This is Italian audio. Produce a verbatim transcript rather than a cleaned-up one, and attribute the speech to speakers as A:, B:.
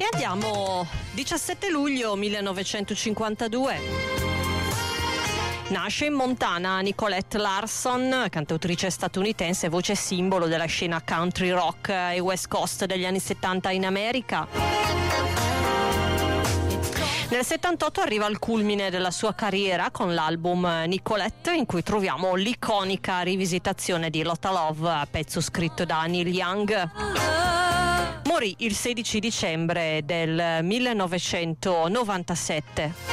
A: E andiamo diciassette luglio millenovecentocinquantadue. Nasce in Montana Nicolette Larson, cantautrice statunitense e voce simbolo della scena country rock e West Coast degli anni settanta in America. Nel settantotto arriva al culmine della sua carriera con l'album Nicolette, in cui troviamo l'iconica rivisitazione di Lotta Love, pezzo scritto da Neil Young. Morì il sedici dicembre del millenovecentonovantasette.